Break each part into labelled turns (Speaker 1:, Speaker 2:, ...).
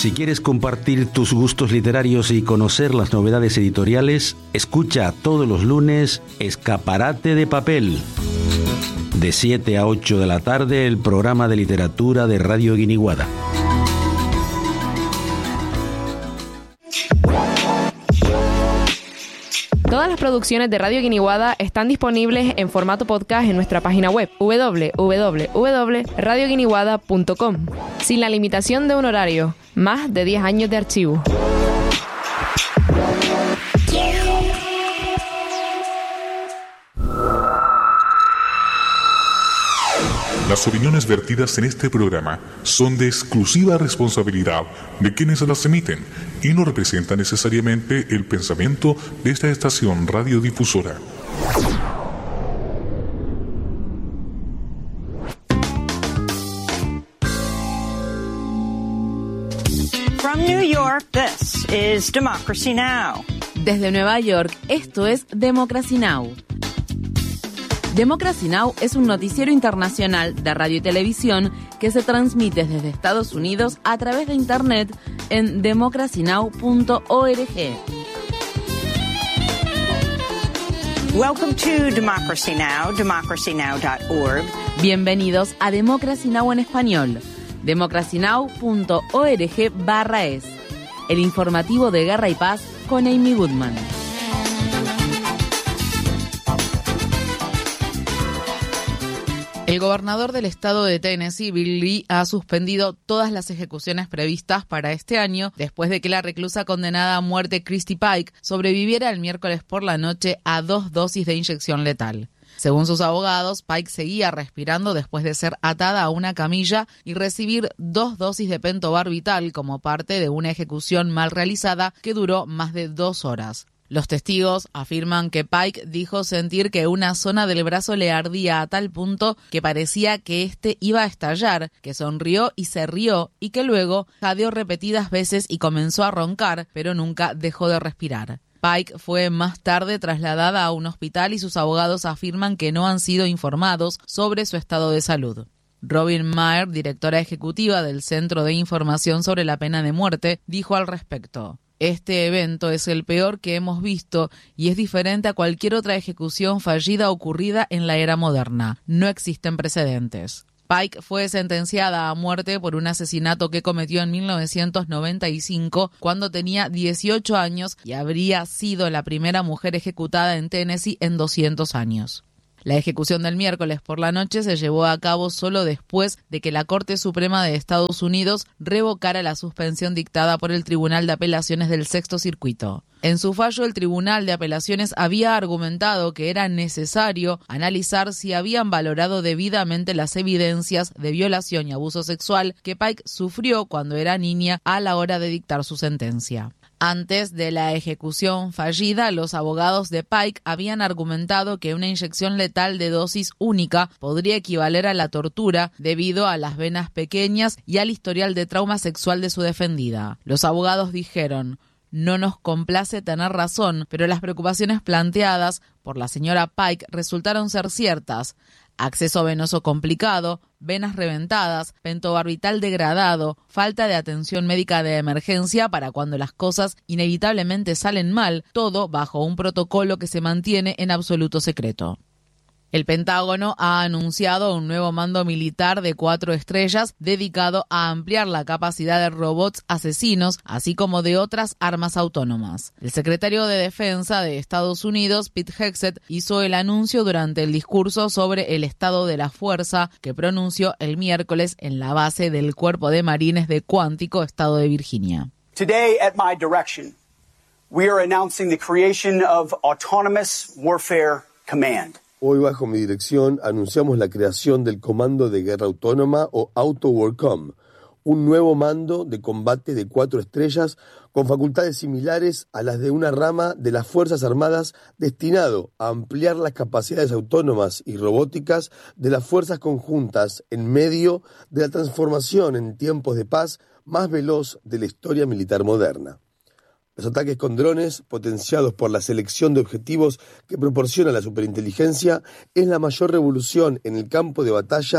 Speaker 1: Si quieres compartir tus gustos literarios y conocer las novedades editoriales, escucha todos los lunes Escaparate de Papel. De 7 a 8 de la tarde, el programa de literatura de Radio Guiniguada.
Speaker 2: Todas las producciones de Radio Guiniguada están disponibles en formato podcast en nuestra página web www.radioguiniguada.com, sin la limitación de un horario, más de 10 años de archivo.
Speaker 3: Las opiniones vertidas en este programa son de exclusiva responsabilidad de quienes las emiten y no representan necesariamente el pensamiento de esta estación radiodifusora.
Speaker 4: From New York, this is Democracy Now!
Speaker 5: Desde Nueva York, esto es Democracy Now! Democracy Now! Es un noticiero internacional de radio y televisión que se transmite desde Estados Unidos a través de Internet en democracynow.org.
Speaker 4: Welcome to Democracy Now!, democracynow.org.
Speaker 5: Bienvenidos a Democracy Now! En español, democracynow.org/es, el informativo de Guerra y Paz con Amy Goodman. El gobernador del estado de Tennessee, Bill Lee, ha suspendido todas las ejecuciones previstas para este año después de que la reclusa condenada a muerte Christy Pike sobreviviera el miércoles por la noche a 2 dosis de inyección letal. Según sus abogados, Pike seguía respirando después de ser atada a una camilla y recibir 2 dosis de pentobarbital como parte de una ejecución mal realizada que duró más de 2 horas. Los testigos afirman que Pike dijo sentir que una zona del brazo le ardía a tal punto que parecía que éste iba a estallar, que sonrió y se rió y que luego jadeó repetidas veces y comenzó a roncar, pero nunca dejó de respirar. Pike fue más tarde trasladada a un hospital y sus abogados afirman que no han sido informados sobre su estado de salud. Robin Mayer, directora ejecutiva del Centro de Información sobre la Pena de Muerte, dijo al respecto: "Este evento es el peor que hemos visto y es diferente a cualquier otra ejecución fallida ocurrida en la era moderna. No existen precedentes". Pike fue sentenciada a muerte por un asesinato que cometió en 1995 cuando tenía 18 años y habría sido la primera mujer ejecutada en Tennessee en 200 años. La ejecución del miércoles por la noche se llevó a cabo solo después de que la Corte Suprema de Estados Unidos revocara la suspensión dictada por el Tribunal de Apelaciones del Sexto Circuito. En su fallo, el Tribunal de Apelaciones había argumentado que era necesario analizar si habían valorado debidamente las evidencias de violación y abuso sexual que Pike sufrió cuando era niña a la hora de dictar su sentencia. Antes de la ejecución fallida, los abogados de Pike habían argumentado que una inyección letal de dosis única podría equivaler a la tortura debido a las venas pequeñas y al historial de trauma sexual de su defendida. Los abogados dijeron: "No nos complace tener razón, pero las preocupaciones planteadas por la señora Pike resultaron ser ciertas. Acceso venoso complicado, venas reventadas, pentobarbital degradado, falta de atención médica de emergencia para cuando las cosas inevitablemente salen mal, todo bajo un protocolo que se mantiene en absoluto secreto". El Pentágono ha anunciado un nuevo mando militar de 4 estrellas dedicado a ampliar la capacidad de robots asesinos, así como de otras armas autónomas. El secretario de Defensa de Estados Unidos, Pete Hegseth, hizo el anuncio durante el discurso sobre el estado de la fuerza que pronunció el miércoles en la base del Cuerpo de Marines de Quantico, estado de Virginia.
Speaker 6: Today, at my direction, we are announcing the creation of Autonomous Warfare Command.
Speaker 7: Hoy, bajo mi dirección, anunciamos la creación del Comando de Guerra Autónoma o AutoWarCom, un nuevo mando de combate de 4 estrellas con facultades similares a las de una rama de las Fuerzas Armadas destinado a ampliar las capacidades autónomas y robóticas de las fuerzas conjuntas en medio de la transformación en tiempos de paz más veloz de la historia militar moderna. Los ataques con drones, potenciados por la selección de objetivos que proporciona la superinteligencia, es la mayor revolución en el campo de batalla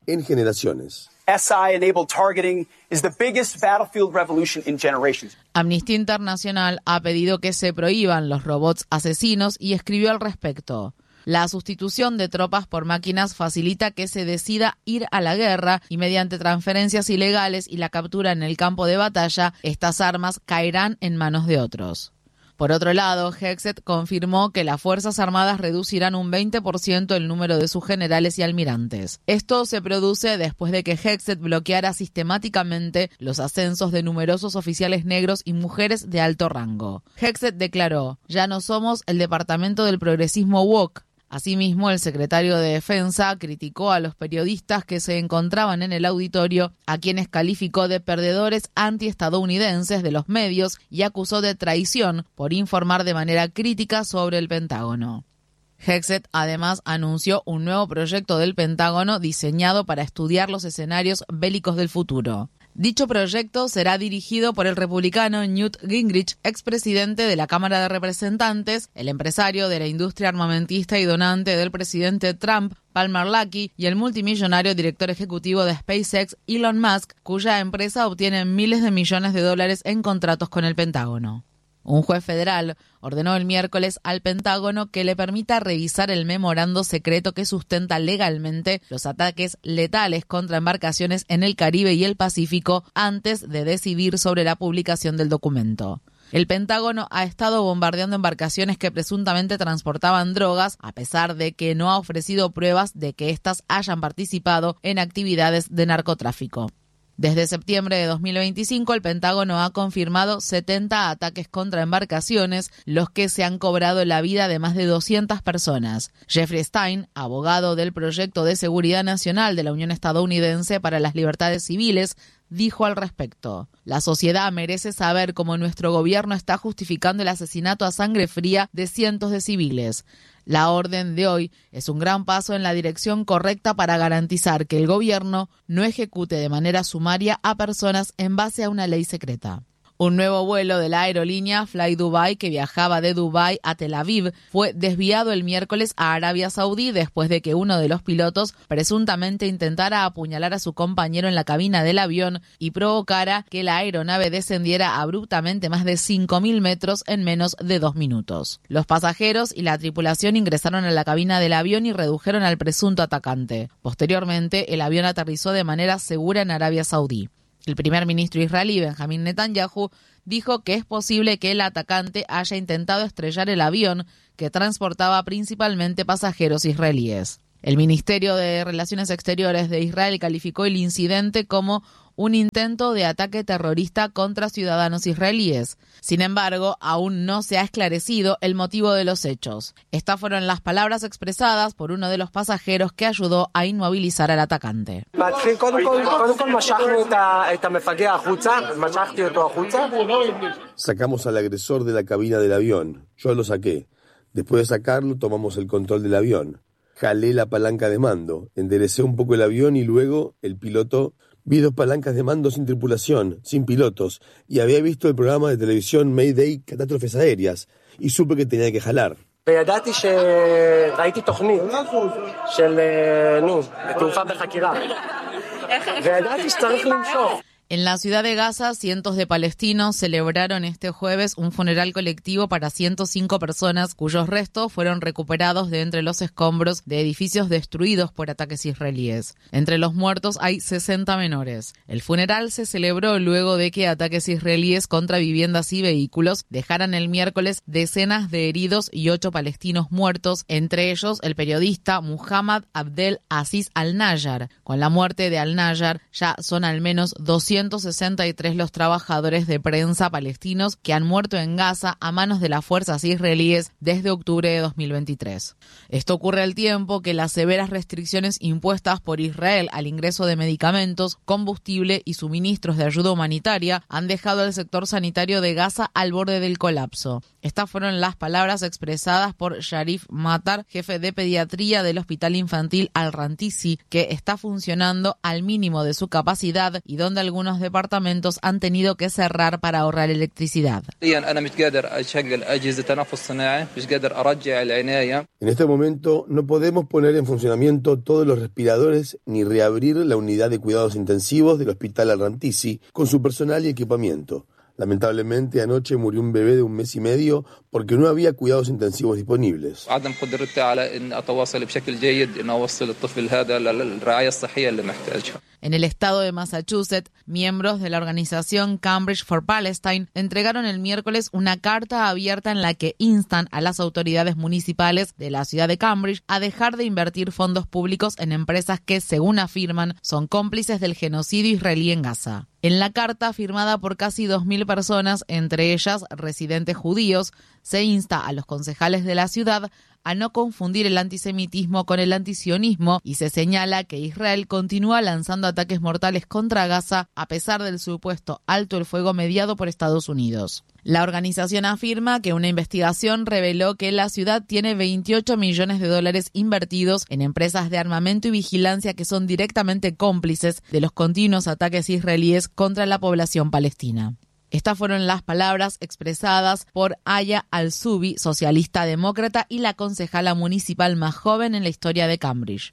Speaker 7: en generaciones.
Speaker 6: SI-enabled targeting is the biggest battlefield revolution in generations.
Speaker 5: Amnistía Internacional ha pedido que se prohíban los robots asesinos y escribió al respecto. La sustitución de tropas por máquinas facilita que se decida ir a la guerra y mediante transferencias ilegales y la captura en el campo de batalla, estas armas caerán en manos de otros. Por otro lado, Hegseth confirmó que las Fuerzas Armadas reducirán un 20% el número de sus generales y almirantes. Esto se produce después de que Hegseth bloqueara sistemáticamente los ascensos de numerosos oficiales negros y mujeres de alto rango. Hegseth declaró: "Ya no somos el departamento del progresismo woke". Asimismo, el secretario de Defensa criticó a los periodistas que se encontraban en el auditorio, a quienes calificó de perdedores antiestadounidenses de los medios y acusó de traición por informar de manera crítica sobre el Pentágono. Hegseth además anunció un nuevo proyecto del Pentágono diseñado para estudiar los escenarios bélicos del futuro. Dicho proyecto será dirigido por el republicano Newt Gingrich, expresidente de la Cámara de Representantes, el empresario de la industria armamentista y donante del presidente Trump, Palmer Luckey, y el multimillonario director ejecutivo de SpaceX, Elon Musk, cuya empresa obtiene miles de millones de dólares en contratos con el Pentágono. Un juez federal ordenó el miércoles al Pentágono que le permita revisar el memorando secreto que sustenta legalmente los ataques letales contra embarcaciones en el Caribe y el Pacífico antes de decidir sobre la publicación del documento. El Pentágono ha estado bombardeando embarcaciones que presuntamente transportaban drogas, a pesar de que no ha ofrecido pruebas de que éstas hayan participado en actividades de narcotráfico. Desde septiembre de 2025, el Pentágono ha confirmado 70 ataques contra embarcaciones, los que se han cobrado la vida de más de 200 personas. Jeffrey Stein, abogado del Proyecto de Seguridad Nacional de la Unión Estadounidense para las Libertades Civiles, dijo al respecto: "La sociedad merece saber cómo nuestro gobierno está justificando el asesinato a sangre fría de cientos de civiles. La orden de hoy es un gran paso en la dirección correcta para garantizar que el gobierno no ejecute de manera sumaria a personas en base a una ley secreta". Un nuevo vuelo de la aerolínea Fly Dubai, que viajaba de Dubái a Tel Aviv, fue desviado el miércoles a Arabia Saudí después de que uno de los pilotos presuntamente intentara apuñalar a su compañero en la cabina del avión y provocara que la aeronave descendiera abruptamente más de 5.000 metros en menos de 2 minutos. Los pasajeros y la tripulación ingresaron a la cabina del avión y redujeron al presunto atacante. Posteriormente, el avión aterrizó de manera segura en Arabia Saudí. El primer ministro israelí, Benjamin Netanyahu, dijo que es posible que el atacante haya intentado estrellar el avión que transportaba principalmente pasajeros israelíes. El Ministerio de Relaciones Exteriores de Israel calificó el incidente como un intento de ataque terrorista contra ciudadanos israelíes. Sin embargo, aún no se ha esclarecido el motivo de los hechos. Estas fueron las palabras expresadas por uno de los pasajeros que ayudó a inmovilizar al atacante.
Speaker 7: Sacamos al agresor de la cabina del avión. Yo lo saqué. Después de sacarlo, tomamos el control del avión. Jalé la palanca de mando, enderecé un poco el avión y luego el piloto... Vi 2 palancas de mando sin tripulación, sin pilotos, y había visto el programa de televisión Mayday Catástrofes Aéreas, y supe que tenía que jalar.
Speaker 5: En la ciudad de Gaza, cientos de palestinos celebraron este jueves un funeral colectivo para 105 personas cuyos restos fueron recuperados de entre los escombros de edificios destruidos por ataques israelíes. Entre los muertos hay 60 menores. El funeral se celebró luego de que ataques israelíes contra viviendas y vehículos dejaran el miércoles decenas de heridos y 8 palestinos muertos, entre ellos el periodista Muhammad Abdel Aziz Al-Nayar. Con la muerte de Al-Nayar ya son al menos 263 los trabajadores de prensa palestinos que han muerto en Gaza a manos de las fuerzas israelíes desde octubre de 2023. Esto ocurre al tiempo que las severas restricciones impuestas por Israel al ingreso de medicamentos, combustible y suministros de ayuda humanitaria han dejado al sector sanitario de Gaza al borde del colapso. Estas fueron las palabras expresadas por Sharif Matar, jefe de pediatría del Hospital Infantil Al-Rantisi, que está funcionando al mínimo de su capacidad y donde algunos algunos departamentos han tenido que cerrar para ahorrar electricidad.
Speaker 7: En este momento no podemos poner en funcionamiento todos los respiradores ni reabrir la unidad de cuidados intensivos del Hospital Al-Rantisi con su personal y equipamiento. Lamentablemente, anoche murió un bebé de 1 mes y medio porque no había cuidados intensivos disponibles.
Speaker 5: En el estado de Massachusetts, miembros de la organización Cambridge for Palestine entregaron el miércoles una carta abierta en la que instan a las autoridades municipales de la ciudad de Cambridge a dejar de invertir fondos públicos en empresas que, según afirman, son cómplices del genocidio israelí en Gaza. En la carta, firmada por casi 2.000 personas, entre ellas residentes judíos, se insta a los concejales de la ciudad a no confundir el antisemitismo con el antisionismo y se señala que Israel continúa lanzando ataques mortales contra Gaza a pesar del supuesto alto el fuego mediado por Estados Unidos. La organización afirma que una investigación reveló que la ciudad tiene $28 millones invertidos en empresas de armamento y vigilancia que son directamente cómplices de los continuos ataques israelíes contra la población palestina. Estas fueron las palabras expresadas por Aya Al-Zubi, socialista demócrata y la concejala municipal más joven en la historia de Cambridge.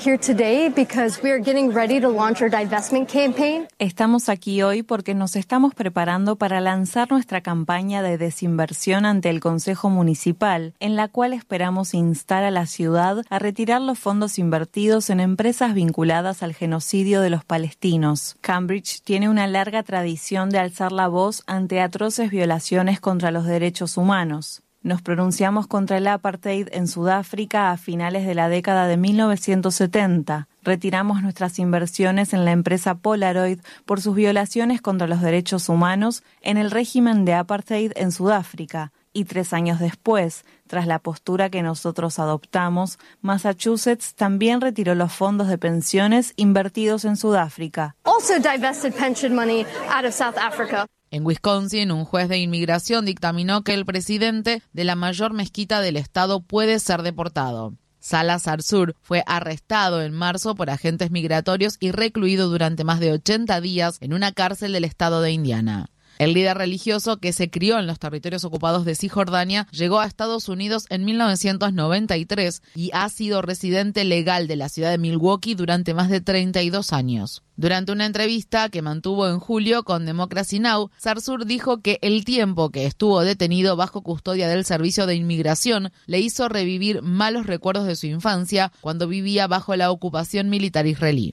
Speaker 8: Estamos aquí hoy porque nos estamos preparando para lanzar nuestra campaña de desinversión ante el Consejo Municipal, en la cual esperamos instar a la ciudad a retirar los fondos invertidos en empresas vinculadas al genocidio de los palestinos. Cambridge tiene una larga tradición de alzar la voz ante atroces violaciones contra los derechos humanos. Nos pronunciamos contra el apartheid en Sudáfrica a finales de la década de 1970. Retiramos nuestras inversiones en la empresa Polaroid por sus violaciones contra los derechos humanos en el régimen de apartheid en Sudáfrica. Y 3 años después, tras la postura que nosotros adoptamos, Massachusetts también retiró los fondos de pensiones invertidos en Sudáfrica.
Speaker 9: Also divested pension money out of South Africa.
Speaker 5: En Wisconsin, un juez de inmigración dictaminó que el presidente de la mayor mezquita del estado puede ser deportado. Salah Sarsour fue arrestado en marzo por agentes migratorios y recluido durante más de 80 días en una cárcel del estado de Indiana. El líder religioso, que se crió en los territorios ocupados de Cisjordania, llegó a Estados Unidos en 1993 y ha sido residente legal de la ciudad de Milwaukee durante más de 32 años. Durante una entrevista que mantuvo en julio con Democracy Now!, Sarsour dijo que el tiempo que estuvo detenido bajo custodia del Servicio de Inmigración le hizo revivir malos recuerdos de su infancia cuando vivía bajo la ocupación militar israelí.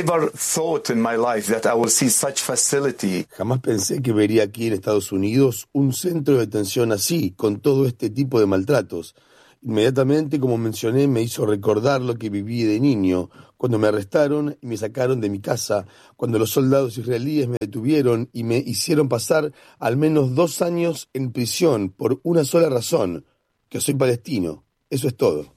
Speaker 7: Jamás pensé que vería aquí en Estados Unidos un centro de detención así, con todo este tipo de maltratos. Inmediatamente, como mencioné, me hizo recordar lo que viví de niño, cuando me arrestaron y me sacaron de mi casa, cuando los soldados israelíes me detuvieron y me hicieron pasar al menos 2 años en prisión por una sola razón, que soy palestino. Eso es todo.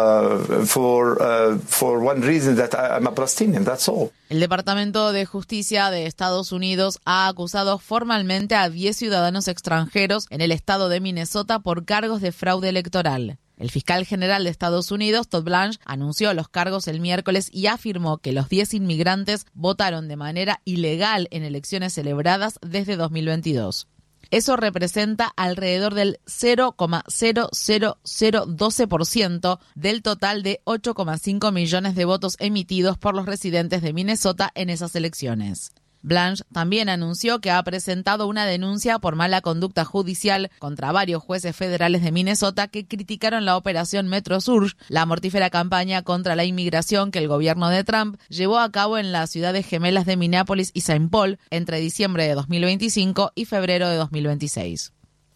Speaker 10: For one reason that I'm a Palestinian, that's all.
Speaker 5: El Departamento de Justicia de Estados Unidos ha acusado formalmente a 10 ciudadanos extranjeros en el estado de Minnesota por cargos de fraude electoral. El fiscal general de Estados Unidos, Todd Blanche, anunció los cargos el miércoles y afirmó que los 10 inmigrantes votaron de manera ilegal en elecciones celebradas desde 2022. Eso representa alrededor del 0,00012% del total de 8,5 millones de votos emitidos por los residentes de Minnesota en esas elecciones. Blanche también anunció que ha presentado una denuncia por mala conducta judicial contra varios jueces federales de Minnesota que criticaron la operación Metro Surge, la mortífera campaña contra la inmigración que el gobierno de Trump llevó a cabo en las ciudades gemelas de Minneapolis y St. Paul entre diciembre de 2025 y febrero de 2026.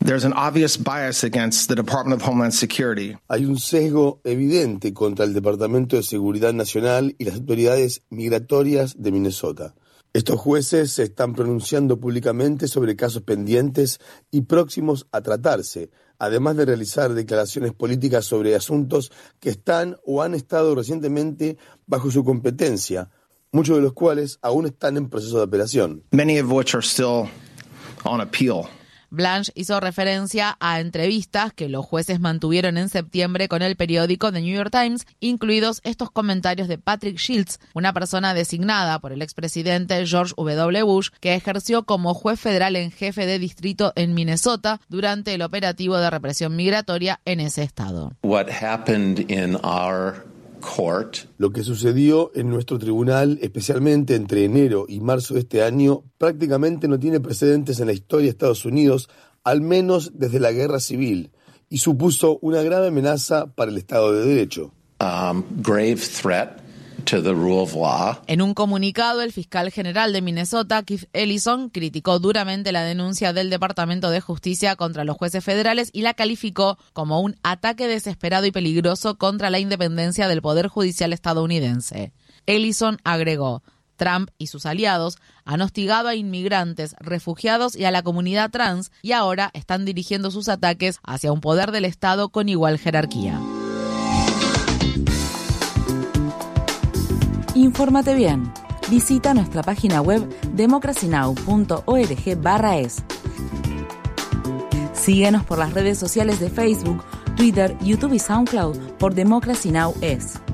Speaker 7: Hay un sesgo evidente contra el Departamento de Seguridad Nacional y las autoridades migratorias de Minnesota. Estos jueces se están pronunciando públicamente sobre casos pendientes y próximos a tratarse, además de realizar declaraciones políticas sobre asuntos que están o han estado recientemente bajo su competencia, muchos de los cuales aún están en proceso de apelación.
Speaker 10: Many of which are still on appeal.
Speaker 5: Blanche hizo referencia a entrevistas que los jueces mantuvieron en septiembre con el periódico The New York Times, incluidos estos comentarios de Patrick Shields, una persona designada por el expresidente George W. Bush, que ejerció como juez federal en jefe de distrito en Minnesota durante el operativo de represión migratoria en ese estado.
Speaker 7: Lo que sucedió en nuestro tribunal, especialmente entre enero y marzo de este año, prácticamente no tiene precedentes en la historia de Estados Unidos, al menos desde la Guerra Civil, y supuso una grave amenaza para el Estado de Derecho.
Speaker 11: Grave threat to the rule of law.
Speaker 5: En un comunicado, el fiscal general de Minnesota, Keith Ellison, criticó duramente la denuncia del Departamento de Justicia contra los jueces federales y la calificó como un ataque desesperado y peligroso contra la independencia del Poder Judicial estadounidense. Ellison agregó: Trump y sus aliados han hostigado a inmigrantes, refugiados y a la comunidad trans y ahora están dirigiendo sus ataques hacia un poder del Estado con igual jerarquía.
Speaker 12: Infórmate bien. Visita nuestra página web democracynow.org/es. Síguenos por las redes sociales de Facebook, Twitter, YouTube y SoundCloud por Democracy Now! Es.